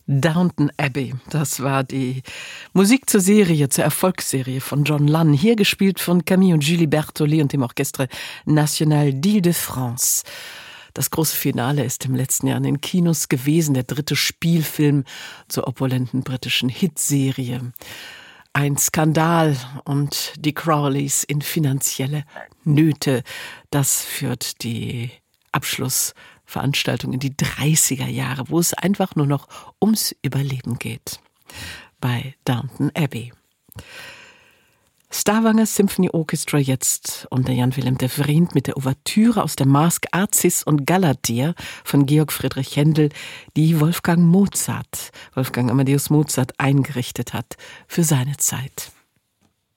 Downton Abbey, das war die Musik zur Serie, zur Erfolgsserie von John Lunn, hier gespielt von Camille und Julie Berthollet und dem Orchestre National d'Île-de-France. Das große Finale ist im letzten Jahr in den Kinos gewesen, der 3. Spielfilm zur opulenten britischen Hitserie. Ein Skandal und die Crowleys in finanzielle Nöte, das führt die Abschlussveranstaltung in die 30er Jahre, wo es einfach nur noch ums Überleben geht. Bei Downton Abbey. Stavanger Symphony Orchestra jetzt unter Jan-Willem de Vriend mit der Ouvertüre aus der Masque Arcis und Galatea von Georg Friedrich Händel, die Wolfgang Amadeus Mozart eingerichtet hat für seine Zeit.